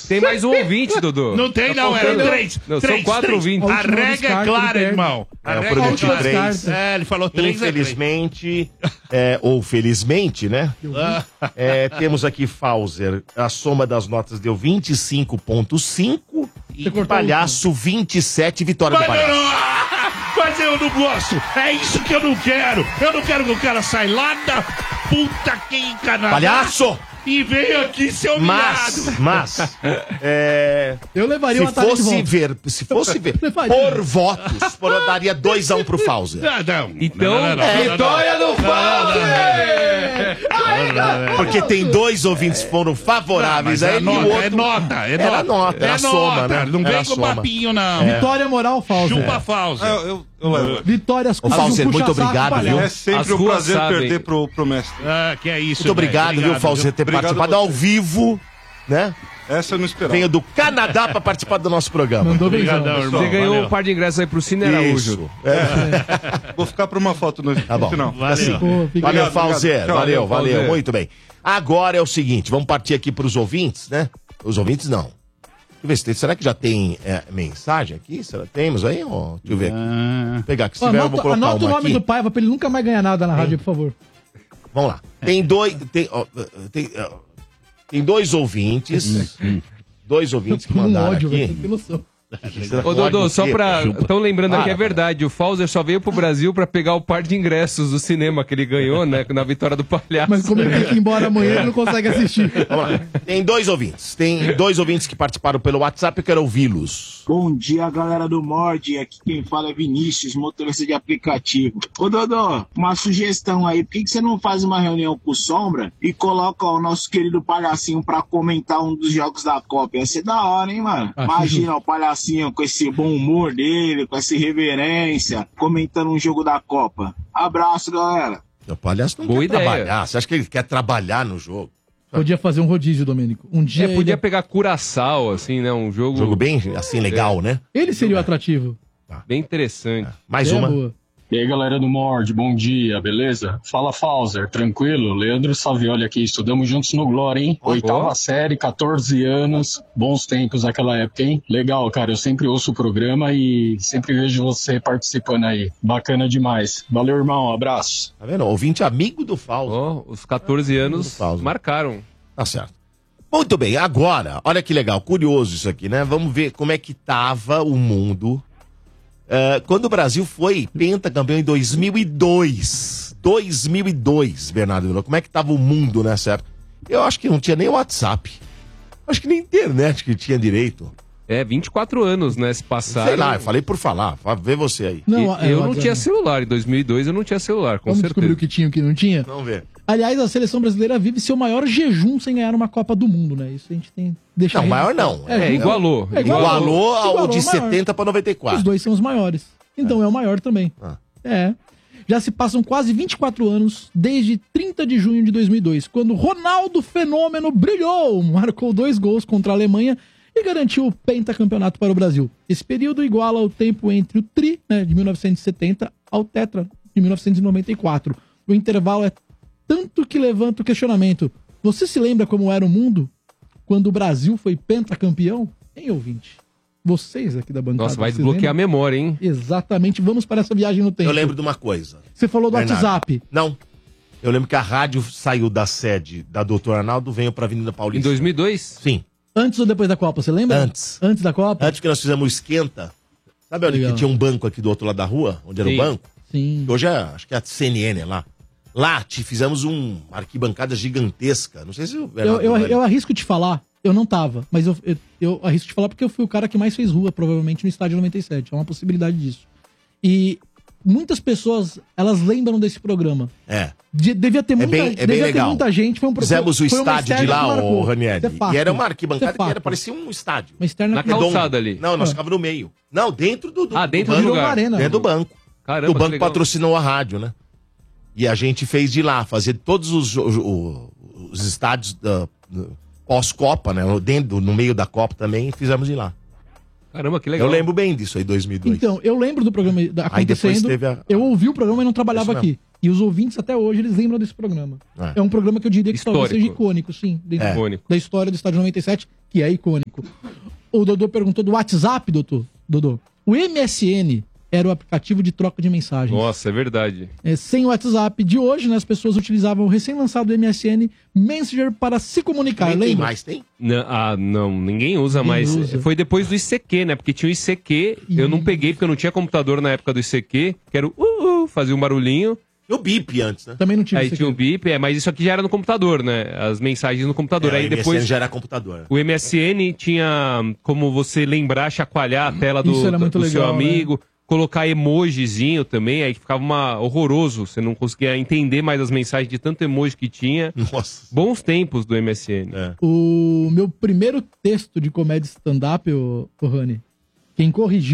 Tem mais um ouvinte, Dudu. Não tem, não. Eram três. Não, são 4 ouvintes. A regra é clara, irmão. A regra é clara. Ele falou 3. Infelizmente, ou felizmente, né? Temos aqui Fauser. A soma das notas deu 25,5 e Palhaço 27, vitória do Palhaço. Mas eu não gosto. É isso que eu não quero. Eu não quero que o cara saia lá da puta que encanada. Palhaço! E veio aqui ser humilhado. Mas, eu levaria o Atari de volta. Se fosse ver, por votos, eu daria 2-1 pro Fauser. Não. Então, vitória do Fauser! Porque tem 2 ouvintes que foram favoráveis a ele e o outro... Era nota, era soma, né? Não vem com papinho, não. Vitória moral, Fauser. Chupa, Fauser. Vitórias com Fauser, muito obrigado, viu? É sempre um prazer perder pro mestre. Que é isso. Muito obrigado, viu, Fauser, ter participado ao vivo, né? Essa eu não esperava. Venho do Canadá pra participar do nosso programa. Mandou bem, irmão. Você ganhou um par de ingressos aí pro Cine Araújo. Vou ficar pra uma foto no final. Valeu, Fauser. Valeu. Muito bem. Agora é o seguinte, vamos partir aqui pros ouvintes, né? Os ouvintes não. Deixa eu ver, será que já tem mensagem aqui? Será que temos aí? Deixa eu ver aqui. Vou pegar aqui. Se tiver, eu vou colocar anota o nome aqui. do Paiva pra ele nunca mais ganhar nada na rádio, por favor. Vamos lá. Tem 2 ouvintes. 2 ouvintes que mandaram ódio, aqui. Tem noção. Ô, Dodô, só pra... Estão lembrando aqui, é verdade, o Fauser só veio pro Brasil pra pegar o par de ingressos do cinema que ele ganhou, né, na vitória do Palhaço. Mas como ele tem que ir embora amanhã, ele não consegue assistir. Vamos lá. Tem 2 ouvintes. Tem 2 ouvintes que participaram pelo WhatsApp, eu quero ouvi-los. Bom dia, galera do Mord. Aqui quem fala é Vinícius, motorista de aplicativo. Ô, Dodô, uma sugestão aí. Por que você não faz uma reunião com o Sombra e coloca o nosso querido Palhacinho pra comentar um dos jogos da Copa? Ia ser da hora, hein, mano? Imagina o Palhacinho com esse bom humor dele, com essa irreverência, comentando um jogo da Copa. Abraço, galera. O Palhaço não quer trabalhar. Você acha que ele quer trabalhar no jogo? Podia fazer um rodízio, Domênico. Um dia podia pegar Curaçao, assim, né? Um jogo bem, assim, legal, né? Ele seria o atrativo. Bem interessante. Mais uma. Boa. E aí, galera do Mord, bom dia, beleza? Fala, Fauser, tranquilo? Leandro Savioli aqui, estudamos juntos no Glória, hein? 8ª série, 14 anos, bons tempos naquela época, hein? Legal, cara, eu sempre ouço o programa e sempre vejo você participando aí. Bacana demais. Valeu, irmão, abraço. Tá vendo? Ouvinte amigo do Fauser. Os 14 anos marcaram. Tá certo. Muito bem, agora, olha que legal, curioso isso aqui, né? Vamos ver como é que tava o mundo... quando o Brasil foi pentacampeão em 2002. 2002, Bernardo Vila. Como é que tava o mundo nessa época? Eu acho que não tinha nem WhatsApp. Acho que nem internet que tinha direito. 24 anos, né, se passaram. Sei lá, eu falei por falar. Vê você aí. Não, eu não tinha celular. Em 2002 eu não tinha celular, com Vamos certeza. descobrir o que tinha e o que não tinha? Vamos ver. Aliás, a seleção brasileira vive seu maior jejum sem ganhar uma Copa do Mundo, né? Isso a gente tem... Não, maior não. Igualou. Igualou ao de 70 para 94. Os dois são os maiores. Então é o maior também. Já se passam quase 24 anos desde 30 de junho de 2002, quando Ronaldo Fenômeno brilhou, marcou 2 gols contra a Alemanha e garantiu o pentacampeonato para o Brasil. Esse período iguala o tempo entre o Tri, né, de 1970, ao Tetra, de 1994. O intervalo é tanto que levanta o questionamento. Você se lembra como era o mundo quando o Brasil foi pentacampeão? Hein, ouvinte? Vocês aqui da bancada. Nossa, vai desbloquear a memória, hein? Exatamente. Vamos para essa viagem no tempo. Eu lembro de uma coisa. Você falou do Bernardo. WhatsApp. Não. Eu lembro que a rádio saiu da sede da Doutor Arnaldo, veio pra Avenida Paulista. Em 2002? Sim. Antes ou depois da Copa, você lembra? Antes. Antes da Copa? Antes que nós fizemos o esquenta. Sabe onde que tinha um banco aqui do outro lado da rua? Onde era o banco? Sim. Hoje acho que é a CNN lá. Lá fizemos uma arquibancada gigantesca. Não sei se... Eu arrisco te falar, eu não tava, mas eu arrisco te falar porque eu fui o cara que mais fez rua, provavelmente, no Estádio 97. É uma possibilidade disso. E muitas pessoas, elas lembram desse programa. Devia ter muita gente. Foi Fizemos o estádio de lá, o Ranieri. E era uma arquibancada que parecia um estádio. Uma externa na calçada ali. Não, nós ficávamos no meio. Não, dentro do dentro do lugar. Arena, dentro do banco. Caramba, o banco patrocinou a rádio, né? E a gente fez de lá, fazer todos os estádios pós-Copa, né? No meio da Copa também, fizemos de lá. Caramba, que legal. Eu lembro bem disso aí, 2002. Então, eu lembro do programa acontecendo. Eu ouvi o programa e não trabalhava aqui. E os ouvintes até hoje, eles lembram desse programa. É um programa que eu diria que talvez seja icônico, sim. Icônico. Da história do Estádio 97, que é icônico. O Dodô perguntou do WhatsApp, Dodô. O MSN era o aplicativo de troca de mensagens. Nossa, é verdade. Sem o WhatsApp de hoje, né, as pessoas utilizavam o recém-lançado MSN Messenger para se comunicar. Nem tem mais, tem? Não, ninguém usa mais. Foi depois do ICQ, né? Porque tinha o ICQ, eu não peguei porque eu não tinha computador na época do ICQ, que era o fazia um barulhinho. E o bip antes, né? Também não tinha. Aí tinha o bip, mas isso aqui já era no computador, né? As mensagens no computador. Aí o depois MSN já era computador. O MSN tinha como você lembrar, chacoalhar a tela do legal, seu amigo, né? Colocar emojizinho também, aí ficava horroroso. Você não conseguia entender mais as mensagens de tanto emoji que tinha. Nossa. Bons tempos do MSN. O meu primeiro texto de comédia stand-up, o Rani, quem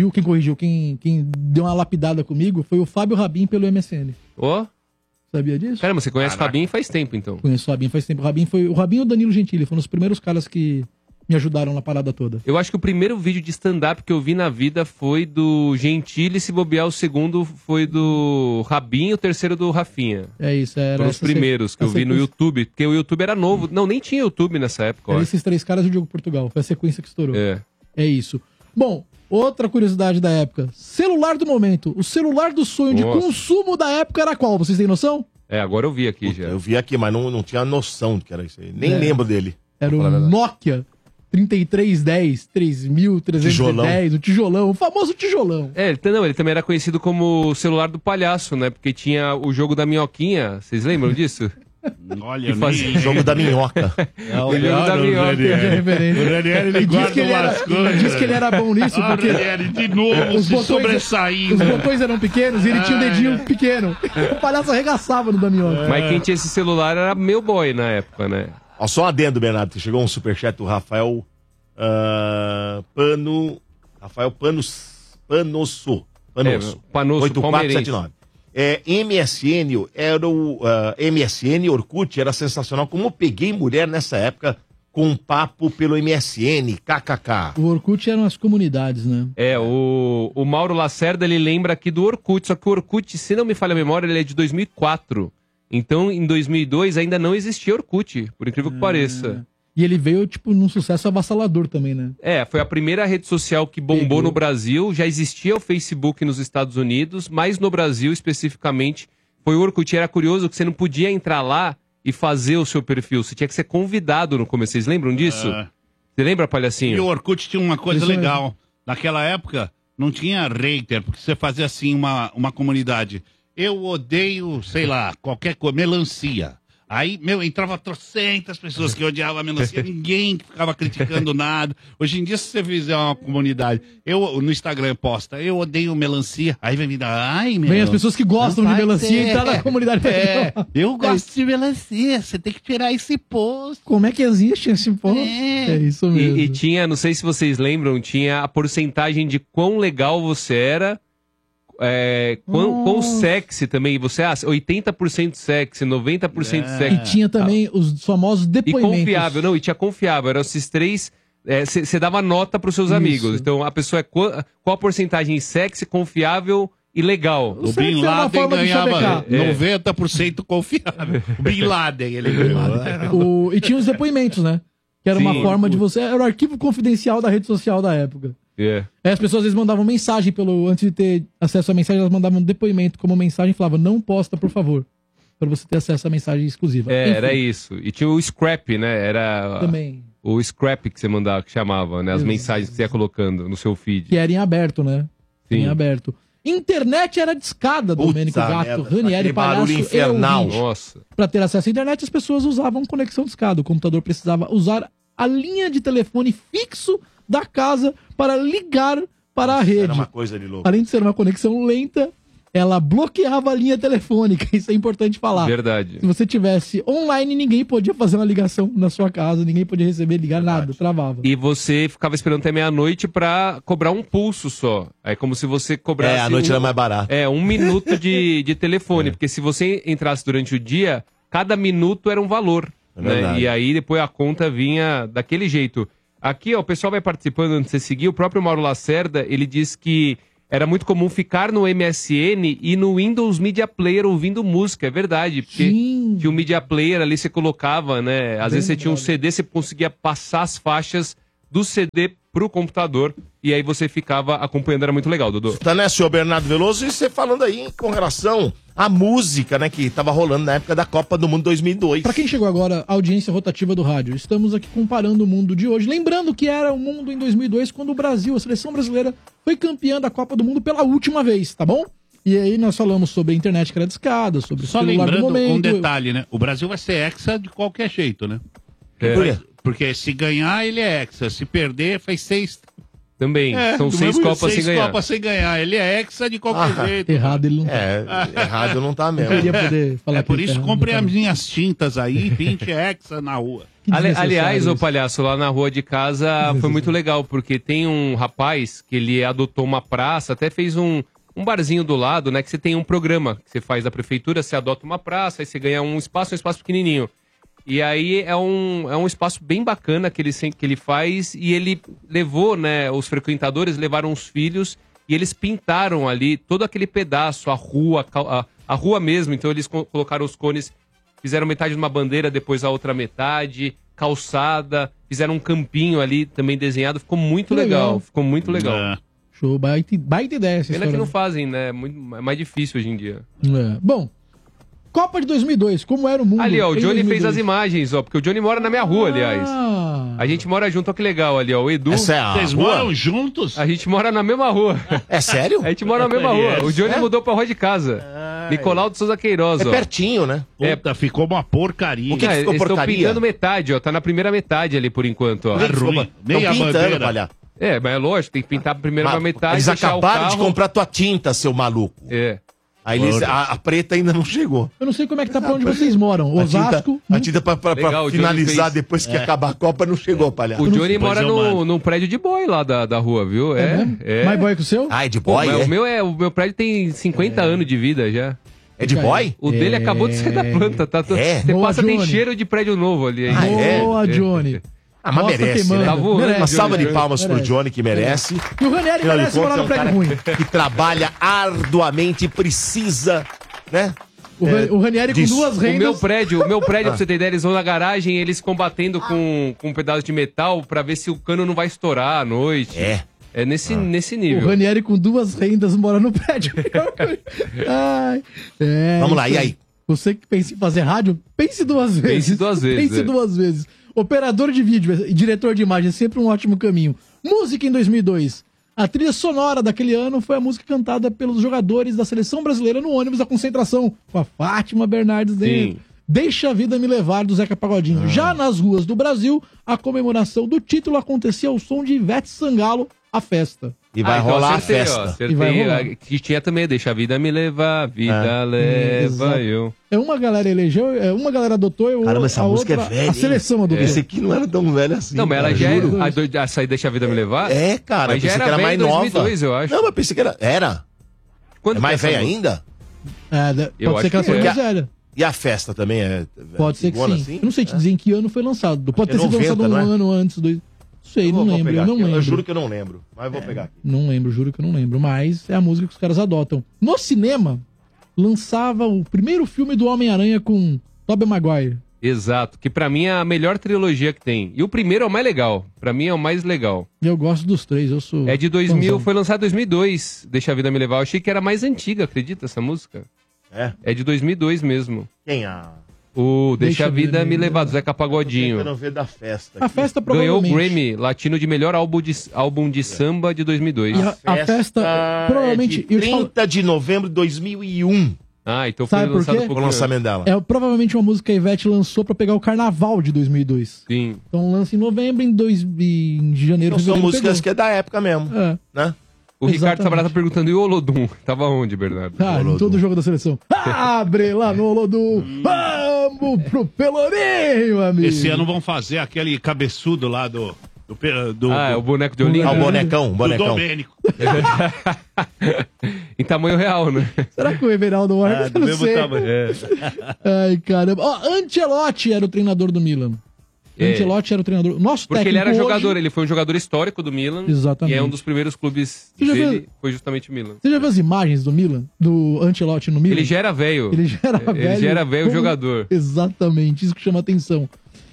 deu uma lapidada comigo foi o Fábio Rabin pelo MSN. Ó. Sabia disso? Caramba, você conhece o Rabin faz tempo, então. Conheço o Rabin faz tempo. O Rabin e o Danilo Gentili foram os primeiros caras que me ajudaram na parada toda. Eu acho que o primeiro vídeo de stand-up que eu vi na vida foi do Gentili, se bobear, o segundo foi do Rabin e o terceiro do Rafinha. É isso, era foram os primeiros que eu vi no YouTube, porque o YouTube era novo. Não, nem tinha YouTube nessa época. Era esses três caras e o Diogo Portugal. Foi a sequência que estourou. É isso. Bom, outra curiosidade da época. Celular do momento. O celular do sonho de consumo da época era qual? Vocês têm noção? Agora eu vi aqui já. Eu vi aqui, mas não tinha noção do que era isso aí. Nem lembro dele. Era o Nokia 3310, 3310, o tijolão, o famoso tijolão. Ele também era conhecido como o celular do palhaço, né? Porque tinha o jogo da minhoquinha. Vocês lembram disso? Olha, o jogo da minhoca. O jogo da minhoca. O Ranieri, ele guarda umas coisas. Diz que ele era bom nisso porque... Ranieri, de novo, se sobressaindo. Os botões eram pequenos e ele tinha o dedinho pequeno. O palhaço arregaçava no da minhoca. Mas quem tinha esse celular era meu boy na época, né? Ó, só um adendo, Bernardo. Chegou um superchat do Rafael Panosso. 8479. MSN era MSN, Orkut, era sensacional. Como eu peguei mulher nessa época com um papo pelo MSN, kkk. O Orkut eram as comunidades, né? O Mauro Lacerda, ele lembra aqui do Orkut, só que o Orkut, se não me falha a memória, ele é de 2004. Então, em 2002, ainda não existia Orkut, por incrível que pareça. E ele veio, num sucesso avassalador também, né? Foi a primeira rede social que bombou no Brasil. Já existia o Facebook nos Estados Unidos, mas no Brasil, especificamente, foi o Orkut. Era curioso que você não podia entrar lá e fazer o seu perfil. Você tinha que ser convidado no começo. Vocês lembram disso? Você lembra, Palhacinho? E o Orkut tinha uma coisa legal. Naquela época, não tinha hater, porque você fazia assim uma comunidade. Eu odeio, sei lá, qualquer coisa, melancia. Aí, entrava trocentas pessoas que odiavam a melancia, ninguém ficava criticando nada. Hoje em dia, se você fizer uma comunidade, no Instagram posta, eu odeio melancia, aí vem me dar, vem as pessoas que gostam de melancia e entrar na comunidade. Eu gosto de melancia, você tem que tirar esse post. Como é que existe esse post? É isso mesmo. E tinha, não sei se vocês lembram, tinha a porcentagem de quão legal você era. Quão sexy também, você 80% sexy, 90% sexy. E tinha também os famosos depoimentos. E confiável, e tinha confiável, eram esses três, você dava nota pros seus amigos, então a pessoa qual a porcentagem sexy, confiável e legal. O Bin Laden ganhava 90% confiável. O Bin Laden, ele ganhou. E tinha os depoimentos, né? Que era uma forma de você, era o arquivo confidencial da rede social da época. As pessoas às vezes mandavam mensagem antes de ter acesso à mensagem, elas mandavam um depoimento como mensagem e falavam, não posta, por favor, para você ter acesso à mensagem exclusiva. Era isso. E tinha o scrap, né? Era também o scrap que você mandava, que chamava, né? As mensagens que você ia colocando no seu feed. Que era em aberto, né? Sim. Em aberto. Internet era discada, Domênico Gato, Ranieri, Palhaço, infernal. Nossa. Para ter acesso à internet, as pessoas usavam conexão discada. O computador precisava usar a linha de telefone fixo da casa para ligar para a rede. Era uma coisa de louco. Além de ser uma conexão lenta, ela bloqueava a linha telefônica. Isso é importante falar. Verdade. Se você tivesse online, ninguém podia fazer uma ligação na sua casa, ninguém podia receber, ligar, nada, travava. E você ficava esperando até meia-noite para cobrar um pulso só. É como se você cobrasse... a noite era mais barato. 1 minuto de telefone, porque se você entrasse durante o dia, cada minuto era um valor. Né? E aí depois a conta vinha daquele jeito. Aqui, ó, o pessoal vai participando antes de você seguir. O próprio Mauro Lacerda, ele diz que era muito comum ficar no MSN e no Windows Media Player ouvindo música, é verdade. Porque tinha um Media Player ali, você colocava, né? Às vezes você tinha um CD, você conseguia passar as faixas do CD pro computador e aí você ficava acompanhando, era muito legal, Dodô. Tá, né, senhor Bernardo Veloso? E você falando aí com relação à música, né, que tava rolando na época da Copa do Mundo 2002. Pra quem chegou agora, a audiência rotativa do rádio, estamos aqui comparando o mundo de hoje. Lembrando que era o mundo em 2002, quando o Brasil, a seleção brasileira, foi campeã da Copa do Mundo pela última vez, tá bom? E aí nós falamos sobre a internet que era discada, sobre o Só celular do lembrando momento. um detalhe, né? O Brasil vai ser hexa de qualquer jeito, né? Porque se ganhar, ele é hexa. Se perder, faz 6... Também, são 6 Copas sem ganhar. 6 Copas sem ganhar. Ele é hexa de qualquer jeito. Errado ele não tá. Errado não tá mesmo. Eu queria poder falar por isso, errado, comprei não as tá. minhas tintas aí, pinte hexa na rua. Aliás, ô palhaço, lá na rua de casa foi muito legal, porque tem um rapaz que ele adotou uma praça, até fez um barzinho do lado, né? Que você tem um programa que você faz da prefeitura, você adota uma praça, aí você ganha um espaço pequenininho. E aí é um espaço bem bacana que ele faz, e ele levou, né, os frequentadores levaram os filhos e eles pintaram ali todo aquele pedaço, a rua mesmo. Então eles colocaram os cones, fizeram metade de uma bandeira, depois a outra metade, calçada, fizeram um campinho ali também desenhado, ficou muito legal. Ficou muito legal. Show, baita ideia essa Pena que história. não fazem, né? É mais difícil hoje em dia. Bom, Copa de 2002, como era o mundo? Ali, ó, o em Johnny 2002? fez as imagens, ó, porque o Johnny mora na minha rua, aliás. A gente mora junto, ó, que legal ali, ó, o Edu. Vocês moram juntos? A gente mora na mesma rua. É sério? A gente mora na mesma rua. O Johnny mudou pra rua de casa. Nicolau de Souza Queiroz, ó. É pertinho, né? Puta, ficou uma porcaria. O que ficou Eles estão porcaria? pintando metade, ó, tá na primeira metade ali, por enquanto, ó. Por que ficou ruim. Meia bandeira, olha. É, mas é lógico, tem que pintar primeiro uma metade. Eles deixar acabaram o de carro. comprar tua tinta, seu maluco. É. Aí a preta ainda não chegou. Eu não sei como é que tá pra onde vocês moram. Osasco. A tinta pra Legal, o Johnny finalizar fez. depois que acabar a Copa não chegou, palhaço. O Johnny mora num prédio de boy lá da rua, viu? Mais boy que o seu? Ah, é de Pô, boy, mas é? o meu prédio tem 50 anos de vida já. É de boy? O dele acabou de sair da planta, tá? Você Boa, passa, tem Johnny. cheiro de prédio novo ali. Hein? Boa, Johnny. Ah, mas Mostra merece, quem manda. né? Tá voando, Uma Johnny. salva de palmas pro Merece. Johnny, que merece. E o Ranieri Afinal de merece morar contas, no é um prédio cara ruim. que trabalha arduamente, precisa, né? O Ranieri com disso. duas O rendas. meu prédio, pra você ter ideia, eles vão na garagem, eles combatendo com um pedaço de metal pra ver se o cano não vai estourar à noite. É nesse O nível. Ranieri com duas rendas mora no prédio. Ai, Vamos lá, isso e aí? Você que pensa em fazer rádio, pense duas vezes. Pense duas vezes, Pense é. duas vezes. Operador de vídeo e diretor de imagem é sempre um ótimo caminho. Música em 2002. A trilha sonora daquele ano foi a música cantada pelos jogadores da seleção brasileira no ônibus da concentração, com a Fátima Bernardes dentro. Sim. Deixa a Vida Me Levar, do Zeca Pagodinho. Já nas ruas do Brasil, a comemoração do título acontecia ao som de Ivete Sangalo, A Festa. E vai então rolar acertei, a ó, festa. acertei. E vai rolar. Que tinha também, deixa a vida me levar, a vida leva exato. eu. Uma galera elegeu, uma galera adotou e Caramba, essa a música outra, é velha, a seleção hein? adotou. Esse aqui não era tão velho assim. Não, mas ela cara, já juro. é. A deixa a vida me levar? É, cara, Mas já pensei era que era velha mais em nova. 2002, eu acho. Não, mas pensei que era. Era? Quando É mais que essa velha música? ainda? Eu Pode ser acho que ela que seja é. mais velha. E a festa também é. Pode ser que sim. antigona assim? Eu não sei te dizer em que ano foi lançado. Pode ter Acho que sido é 90, lançado um não é? ano antes. Não sei, não Vou lembro. pegar Eu não aqui. lembro. Eu juro que eu não lembro. Mas eu vou pegar aqui. Não lembro, juro que eu não lembro. Mas é a música que os caras adotam. No cinema, lançava o primeiro filme do Homem-Aranha com Tobey Maguire. Exato, que pra mim é a melhor trilogia que tem. E o primeiro é o mais legal. Pra mim é o mais legal. E eu gosto dos três, eu sou... É de 2000, fãzão. foi lançado em 2002, Deixa a Vida Me Levar. Eu achei que era mais antiga, acredita, essa música? É? É de 2002 mesmo. Quem a. O Deixa a Vida Me Levar, do Zeca Pagodinho. Eu não ver da festa. A aqui. festa Ganhou o provavelmente... Grammy Latino de melhor álbum de samba de 2002. E a festa, provavelmente... É de eu te falo- 30 de novembro de 2001. Ah, então foi Sabe por lançado quê? um pouco O lançamento dela. É provavelmente uma música que a Ivete lançou pra pegar o carnaval de 2002. Sim. Então lança em novembro, em janeiro, Então são fevereiro, músicas pegou. que é da época mesmo. É. Né? O Ricardo Exatamente. Sabará tá perguntando, e o Olodum? Tava onde, Bernardo? Ah, em todo jogo da seleção. Abre lá no Olodum. Vamos pro Pelourinho, amigo. Esse ano vão fazer aquele cabeçudo lá do É o boneco de Olinda. Ah, o bonecão, do bonecão. Domênico. Em tamanho real, né? Será que o Everaldo Marques? É, do Eu não mesmo sei. tamanho. Ai, caramba. Ó, Ancelotti era o treinador do Milan. Ancelotti era o treinador. Nosso Porque ele técnico era hoje- jogador, ele foi um jogador histórico do Milan. Exatamente. E é um dos primeiros clubes Você já dele, viu- foi justamente o Milan. Você já viu as imagens do Milan? Do Ancelotti no Milan? Ele já era velho. Ele já era velho. Ele já era velho como- jogador. Exatamente, isso que chama atenção.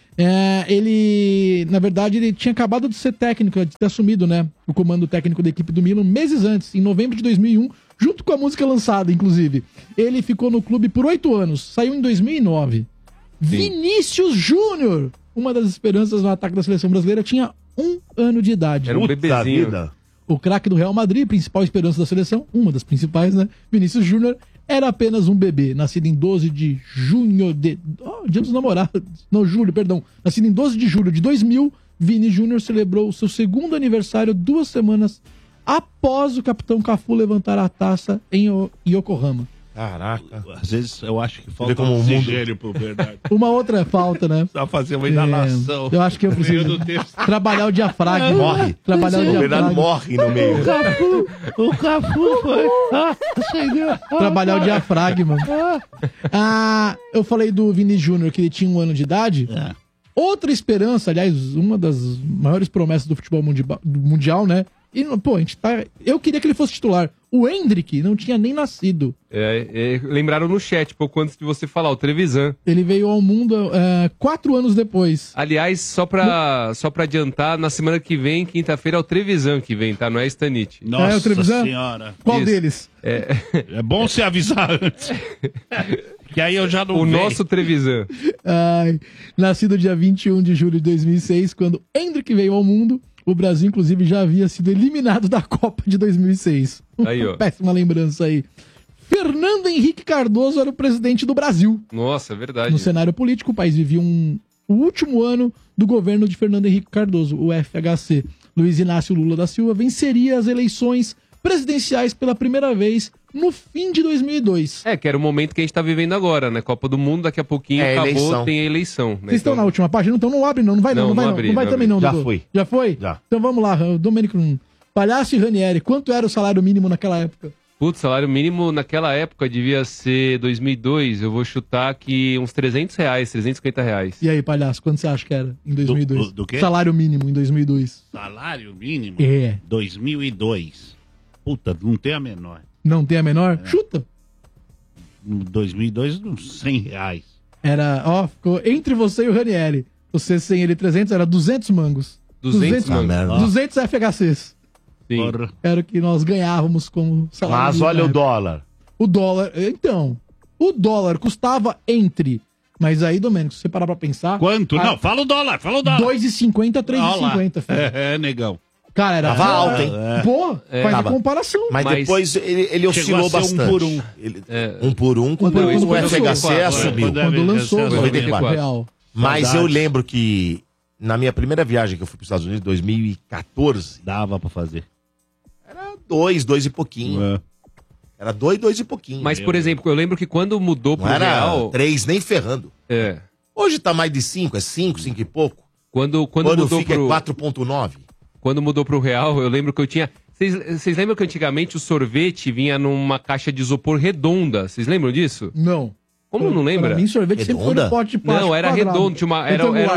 Ele, na verdade, ele tinha acabado de ser técnico, de ter assumido, né, o comando técnico da equipe do Milan meses antes, em novembro de 2001, junto com a música lançada, inclusive. Ele ficou no clube por 8 anos, saiu em 2009. Vinícius Júnior, uma das esperanças no ataque da seleção brasileira, tinha 1 ano de idade. Era um bebezinho. O craque do Real Madrid, principal esperança da seleção, uma das principais, né? Vinícius Júnior era apenas um bebê, nascido em 12 de junho de... Dia dos Namorados. Não, julho, perdão. Nascido em 12 de julho de 2000, Vini Júnior celebrou o seu segundo aniversário 2 semanas após o capitão Cafu levantar a taça em Yokohama. Caraca. Às vezes eu acho que Vê falta como o oxigênio pro Bernardo. Uma outra falta, né? Só fazer uma inalação. Eu acho que eu preciso No meio do texto. trabalhar o diafragma. Morre. Trabalhar o O Bernardo diafragma. morre no meio. O Cafu foi. Trabalhar o diafragma. Eu falei do Vini Júnior, que ele tinha 1 ano de idade. É. Outra esperança, aliás, uma das maiores promessas do futebol mundial, né? E, pô, a gente tá... Eu queria que ele fosse titular. O Hendrick não tinha nem nascido. Lembraram no chat, pouco antes de você falar, o Trevisan. Ele veio ao mundo 4 anos depois. Aliás, só pra adiantar, na semana que vem, quinta-feira, é o Trevisan que vem, tá? Não é Stanite. Nossa É o Trevisan? senhora. Qual Isso. deles? É bom você avisar antes. Que aí eu já não O venho. nosso Trevisan. Nascido dia 21 de julho de 2006, quando Hendrick veio ao mundo. O Brasil, inclusive, já havia sido eliminado da Copa de 2006. Aí, ó. Péssima lembrança aí. Fernando Henrique Cardoso era o presidente do Brasil. Nossa, é verdade. No cenário político, o país vivia o último ano do governo de Fernando Henrique Cardoso, o FHC. Luiz Inácio Lula da Silva venceria as eleições presidenciais pela primeira vez no fim de 2002. Que era o momento que a gente tá vivendo agora, né? Copa do Mundo, daqui a pouquinho acabou, eleição. tem a eleição. Né? Vocês estão na última página? Então não abre não, não vai não, Não, não vai não não. abri, Não vai não também não, Já doutor. foi. Já foi? Já. Então vamos lá, Domênico, Palhaço e Ranieri, quanto era o salário mínimo naquela época? Putz, salário mínimo naquela época devia ser 2002, eu vou chutar que uns R$300, R$350. E aí, Palhaço, quanto você acha que era em 2002? Do quê? Salário mínimo em 2002. Salário mínimo? É. 2002. Puta, não tem a menor. Não tem a menor? Chuta. 2002, uns R$100. Era, ficou entre você e o Ranieri. Você sem ele 300, era 200 mangos. 200 mangos. merda. 200 FHCs. Sim. Porra. Era o que nós ganhávamos como salário Mas mínimo olha na o época. dólar. O dólar, então, o dólar custava entre, mas aí, Domênico, se você parar pra pensar... Quanto? Não, fala o dólar, fala o dólar. 2,50 a 3,50, filho. É, negão. Cara, era... Tava alto, hein? Pô, faz a Tava. comparação. Mas depois ele Chegou oscilou a ser bastante. um por um. Um por um, quando por um, o quando FHC lançou. assumiu. Quando lançou o 94. real. Mas Saudades. eu lembro que na minha primeira viagem que eu fui para os Estados Unidos, 2014, Dava pra fazer. era 2 e pouquinho. Era 2 e pouquinho. Mas, por exemplo, eu lembro que quando mudou pro Não era real... 3 nem ferrando. É. Hoje tá mais de 5, é 5 e pouco. Quando mudou fica pro... 4,9. Quando mudou pro real, eu lembro que eu tinha... Vocês lembram que antigamente o sorvete vinha numa caixa de isopor redonda? Vocês lembram disso? Não. Como não lembra? Pra mim, sorvete sempre foi Redonda? no pote de plástico Não, era quadrado. redondo, tinha uma,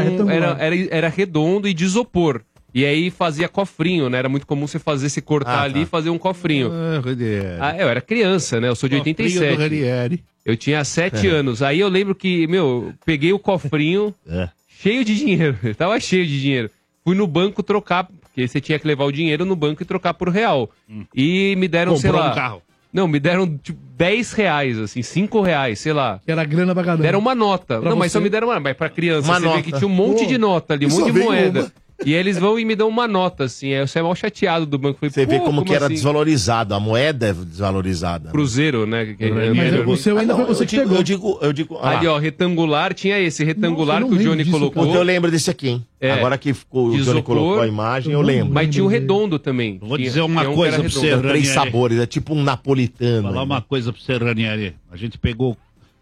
era redondo e de isopor. E aí fazia cofrinho, né? Era muito comum você fazer, se cortar ali e fazer um cofrinho. Eu era criança, né? Eu sou de 87. Eu tinha 7 anos. Aí eu lembro que, peguei o cofrinho cheio de dinheiro. Eu tava cheio de dinheiro. Fui no banco trocar, porque você tinha que levar o dinheiro no banco e trocar por real. E me deram, sei Comprou lá... um carro. Não, me deram tipo, R$10, assim, R$5, sei lá. Que era grana pra caramba. Deram uma nota. Pra Não, mas você? só me deram uma. Mas pra criança, Uma você nota. vê que tinha um monte de nota ali, um Só monte de veio moeda. uma. E aí eles vão e me dão uma nota, assim. Aí eu saio mal chateado do banco. Falei, Você vê pô, como que era assim? desvalorizado. A moeda é desvalorizada. né? Cruzeiro, né? Mas o seu ainda não, foi você eu que digo, pegou. eu digo. Ali, ó, retangular, tinha esse retangular Nossa, eu que o não Johnny lembro disso, colocou. Eu lembro desse aqui, hein? É. Agora que ficou, o De Johnny isopor. colocou a imagem, eu lembro. Mas tinha o redondo também. Vou Tinha- dizer uma tinha um que coisa era pra você, redondo. 3 Ranieri. sabores, é tipo um napolitano. Falar uma coisa pra você, Ranieri. A gente pegou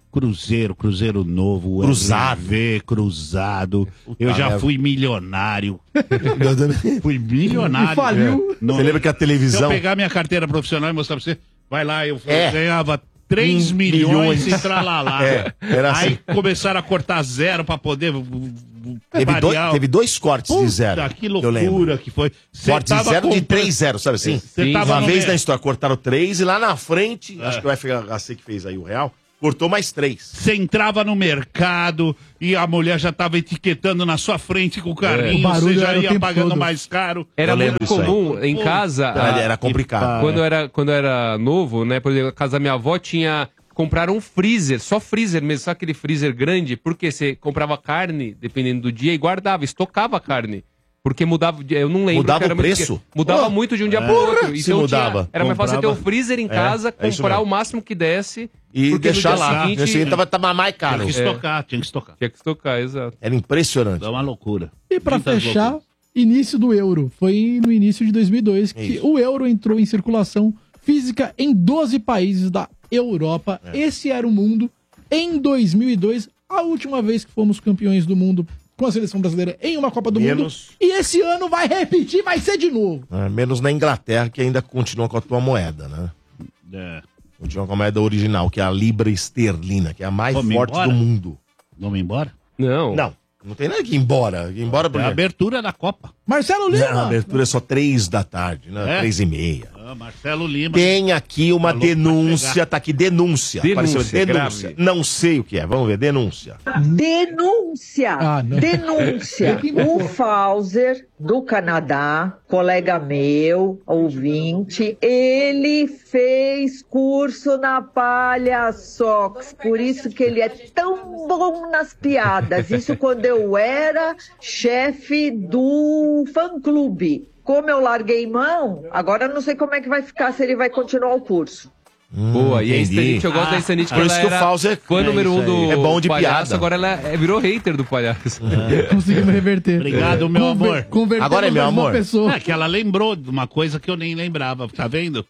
Cruzeiro novo, Cruzado. RV, cruzado. Eu já merda. fui milionário. Fui milionário. E faliu. Não, Você lembra que a se eu televisão... pegar minha carteira profissional e mostrar pra você, vai lá, eu É. ganhava 3 milhões e tralalá. É, era Aí assim. começaram a cortar zero pra poder Teve dois cortes de zero. Que loucura que foi. Corte de zero de 3-0, sabe assim? Uma vez na história cortaram 3 e lá na frente, acho que o FHC que fez aí o Real, cortou mais 3. Você entrava no mercado e a mulher já tava etiquetando na sua frente com o carrinho, você já ia pagando mais caro. Era muito comum em casa. Era complicado. Quando era novo, né? Por exemplo, a casa da minha avó tinha... Compraram um freezer, só freezer mesmo, só aquele freezer grande, porque você comprava carne, dependendo do dia, e guardava, estocava a carne. Porque mudava, eu não lembro. Mudava o preço? Mudava muito de um dia pro outro. Se mudava. Era mais fácil você ter um freezer em casa, comprar o máximo que desse. E deixar lá. No dia seguinte, tava mais caro. Tinha que estocar. Tinha que estocar, exato. Era impressionante. É uma loucura. E pra fechar, início do euro. Foi no início de 2002 que o euro entrou em circulação física em 12 países da Europa. Esse era o mundo. Em 2002, a última vez que fomos campeões do mundo com a seleção brasileira em uma Copa do Mundo. E esse ano vai repetir, vai ser de novo. Menos na Inglaterra, que ainda continua com a tua moeda, né? Continua com a moeda original, que é a libra esterlina, que é a mais forte do mundo. Vamos embora? Não. Não tem nada que ir embora. É a abertura da Copa. Marcelo Lima! Não, a abertura é só 3 da tarde, né? 3h30. Marcelo Lima. Tem aqui uma denúncia, tá aqui, denúncia. Denúncia. Não sei o que é, vamos ver, denúncia. Denúncia! Denúncia! O Fauser, do Canadá, colega meu, ouvinte, ele fez curso na Palha Sox, por isso que ele é tão bom nas piadas. Isso quando eu era chefe do fã-clube. Como eu larguei mão, agora eu não sei como é que vai ficar, se ele vai continuar o curso. Boa, e a Stanit, eu gosto da Stanit, por isso que o Fauser foi número 1 do é bom de palhaço, piada. agora ela virou hater do palhaço. Conseguimos reverter. Obrigado, meu amor. Agora é meu amor. É que ela lembrou de uma coisa que eu nem lembrava, tá vendo?